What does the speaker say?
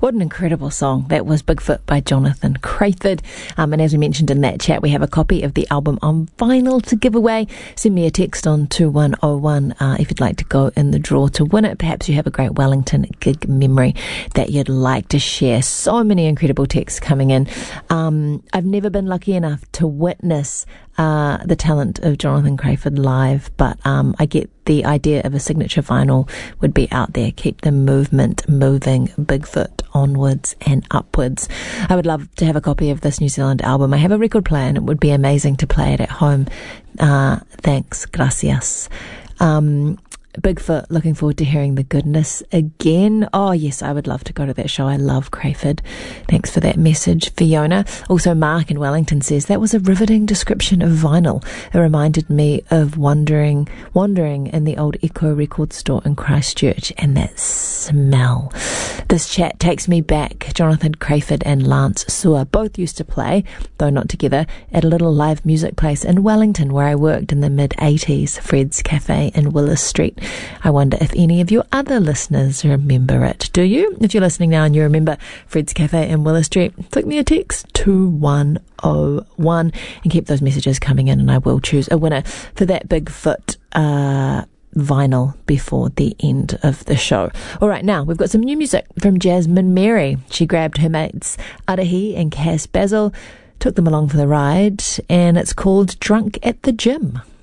What an incredible song. That was Bigfoot by Jonathan Crayford. And as we mentioned in that chat, we have a copy of the album on vinyl to give away. Send me a text on 2101 if you'd like to go in the draw to win it. Perhaps you have a great Wellington gig memory that you'd like to share. So many incredible texts coming in. I've never been lucky enough to witness the talent of Jonathan Crayford live, but I get the idea of a signature vinyl would be out there. Keep the movement moving, Bigfoot onwards and upwards. I would love to have a copy of this New Zealand album. I have a record player and it would be amazing to play it at home. Thanks, gracias. Bigfoot, looking forward to hearing the goodness again. Oh yes, I would love to go to that show. I love Crayford. Thanks for that message, Fiona. Also, Mark in Wellington says, that was a riveting description of vinyl. It reminded me of wandering in the old Echo record store in Christchurch, and that smell. This chat takes me back. Jonathan Crayford and Lance Sewer both used to play, though not together, at a little live music place in Wellington where I worked in the mid-80s, Fred's Cafe in Willis Street. I wonder if any of your other listeners remember it. Do you? If you're listening now and you remember Fred's Cafe in Willis Street, flick me a text 2101 and keep those messages coming in, and I will choose a winner for that Bigfoot vinyl before the end of the show. All right, now we've got some new music from Jasmine Mary. She grabbed her mates Arahi and Cass Basil, took them along for the ride, and it's called Drunk at the Gym.